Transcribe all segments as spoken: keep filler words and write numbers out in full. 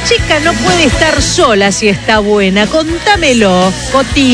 chica no puede estar sola si está buena. Contámelo, Coti.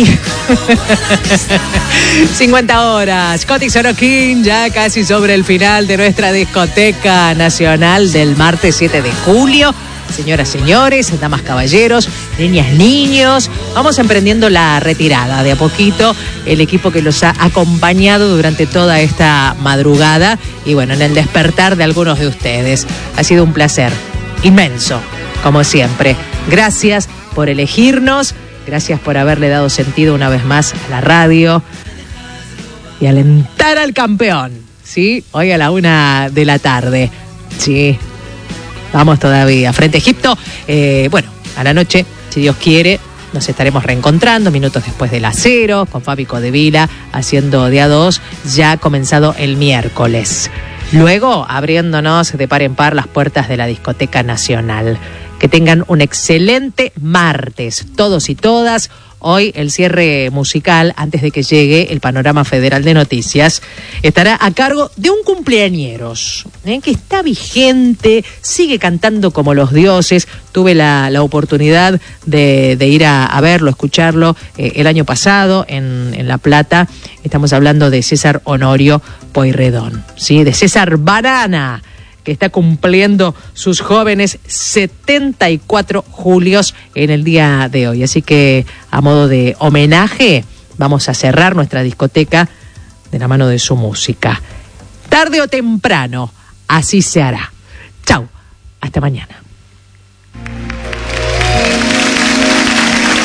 cincuenta horas. Coti Sorokin, ya casi sobre el final de nuestra discoteca nacional del martes siete de julio. Señoras, señores, damas, caballeros, niñas, niños, vamos emprendiendo la retirada de a poquito, el equipo que los ha acompañado durante toda esta madrugada y bueno, en el despertar de algunos de ustedes. Ha sido un placer inmenso, como siempre. Gracias por elegirnos, gracias por haberle dado sentido una vez más a la radio y alentar al campeón, ¿sí? Hoy a la una de la tarde, sí. Vamos todavía. Frente a Egipto, eh, bueno, a la noche, si Dios quiere, nos estaremos reencontrando minutos después de las cero, con Fabi Codevila, haciendo de a dos, ya comenzado el miércoles. Luego, abriéndonos de par en par las puertas de la Discoteca Nacional. Que tengan un excelente martes, todos y todas. Hoy el cierre musical, antes de que llegue el Panorama Federal de Noticias, estará a cargo de un cumpleañeros, ¿eh? que está vigente, sigue cantando como los dioses. Tuve la, la oportunidad de, de ir a, a verlo, escucharlo eh, el año pasado en, en La Plata. Estamos hablando de César Honorio Pueyrredón, ¿sí? De César Banana, que está cumpliendo sus jóvenes setenta y cuatro julios en el día de hoy. Así que, a modo de homenaje, vamos a cerrar nuestra discoteca de la mano de su música. Tarde o temprano, así se hará. Chau, hasta mañana.